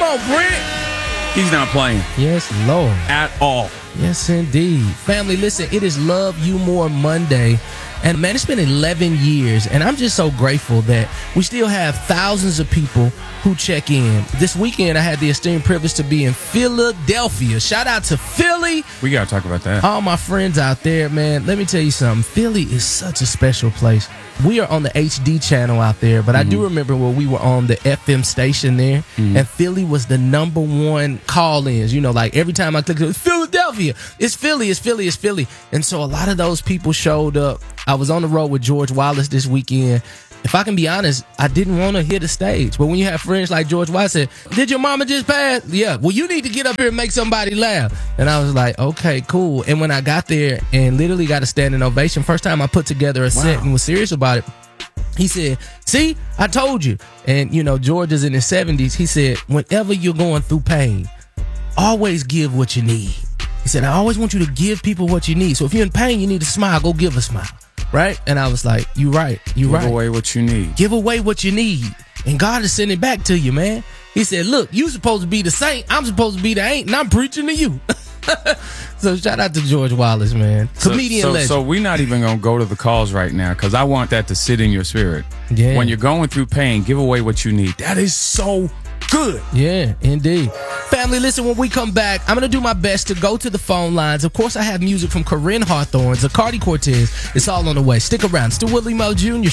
on, Brent. He's not playing. Yes, Lord. At all. Yes, indeed. Family, listen, it is Love You More Monday. And, man, it's been 11 years, and I'm just so grateful that we still have thousands of people who check in. This weekend, I had the esteemed privilege to be in Philadelphia. Shout out to Philly. We got to talk about that. All my friends out there, man, let me tell you something. Philly is such a special place. We are on the HD channel out there, but I do remember when we were on the FM station there, and Philly was the number one call-ins. You know, like every time I click, Philadelphia, it's Philly, it's Philly, it's Philly. And so a lot of those people showed up. I was on the road with George Wallace this weekend. If I can be honest, I didn't want to hit the stage. But when you have friends like George Wallace said, did your mama just pass? Yeah. Well, you need to get up here and make somebody laugh. And I was like, okay, cool. And when I got there and literally got a standing ovation, first time I put together a set and was serious about it, he said, see, I told you. And, you know, George is in his 70s. He said, whenever you're going through pain, always give what you need. He said, I always want you to give people what you need. So if you're in pain, you need a smile, go give a smile. Right? And I was like, you right. You right. Give away what you need. Give away what you need. And God is sending it back to you, man. He said, look, you supposed to be the saint. I'm supposed to be the ain't, and I'm preaching to you. So shout out to George Wallace, man. Comedian legend. So we're not even going to go to the calls right now because I want that to sit in your spirit. Yeah. When you're going through pain, give away what you need. That is so good. Yeah, indeed. Family, listen, when we come back, I'm going to do my best to go to the phone lines. Of course, I have music from Corinne Hawthorne, Zacardi Cortez. It's all on the way. Stick around. Still Willie Mo Jr.